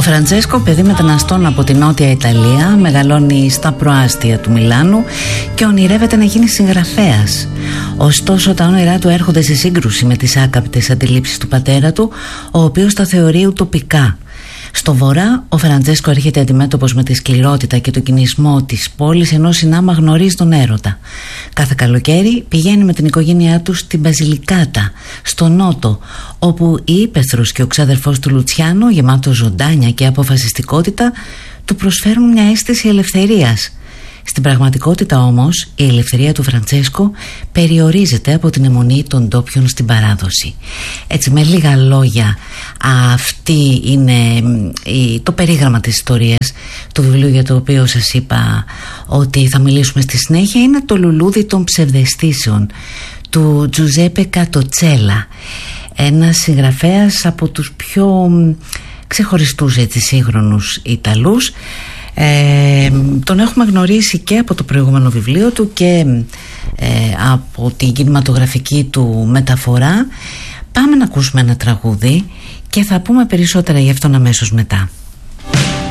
Φραντσέσκο, παιδί μεταναστών από τη Νότια Ιταλία, μεγαλώνει στα προάστια του Μιλάνου και ονειρεύεται να γίνει συγγραφέας. Ωστόσο, τα όνειρά του έρχονται σε σύγκρουση με τις άκαπτες αντιλήψεις του πατέρα του, ο οποίος τα θεωρεί ουτοπικά. Στο βορρά, ο Φραντσέσκο έρχεται αντιμέτωπος με τη σκληρότητα και τον κινησμό της πόλης, ενώ συνάμα γνωρίζει τον έρωτα. Κάθε καλοκαίρι πηγαίνει με την οικογένειά του στην Μπαζιλικάτα, στο νότο, όπου η ύπαιθρος και ο ξάδερφός του Λουτσιάνο, γεμάτο ζωντάνια και αποφασιστικότητα, του προσφέρουν μια αίσθηση ελευθερίας. Στην πραγματικότητα όμως, η ελευθερία του Φραντσέσκο περιορίζεται από την αιμονή των ντόπιων στην παράδοση. Έτσι, με λίγα λόγια, αυτή είναι το περίγραμμα της ιστορίας. Το βιβλίο για το οποίο σας είπα ότι θα μιλήσουμε στη συνέχεια είναι το λουλούδι των ψευδαισθήσεων του Τζουζέπε Κατοτσέλα, ένας συγγραφέας από τους πιο ξεχωριστούς σύγχρονους Ιταλούς. Τον έχουμε γνωρίσει και από το προηγούμενο βιβλίο του και από την κινηματογραφική του μεταφορά. Πάμε να ακούσουμε ένα τραγούδι και θα πούμε περισσότερα γι' αυτόν αμέσως μετά.